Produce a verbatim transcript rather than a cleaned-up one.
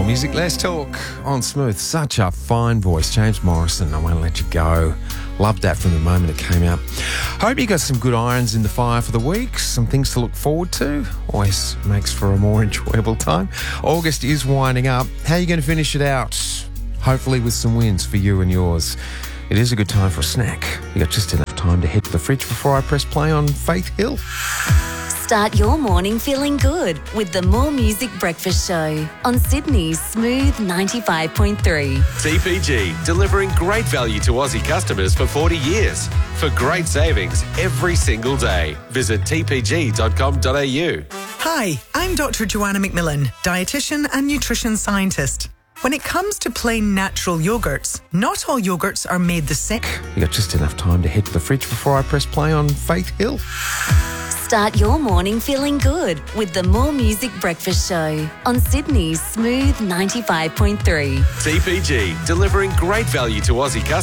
More music, less talk on Smooth. Such a fine voice. James Morrison, I Won't Let You Go. Loved that from the moment it came out. Hope you got some good irons in the fire for the week. Some things to look forward to. Always makes for a more enjoyable time. August is winding up. How are you going to finish it out? Hopefully with some wins for you and yours. It is a good time for a snack. You got just enough time to hit the fridge before I press play on Faith Hill. Start your morning feeling good with the More Music Breakfast Show on Sydney's Smooth ninety-five point three. T P G, delivering great value to Aussie customers for forty years. For great savings every single day. Visit t p g dot com dot a u. Hi, I'm Doctor Joanna McMillan, dietitian and nutrition scientist. When it comes to plain natural yogurts, not all yogurts are made the same. You got just enough time to hit the fridge before I press play on Faith Hill. Start your morning feeling good with the More Music Breakfast Show on Sydney's Smooth ninety-five point three. T P G, delivering great value to Aussie customers.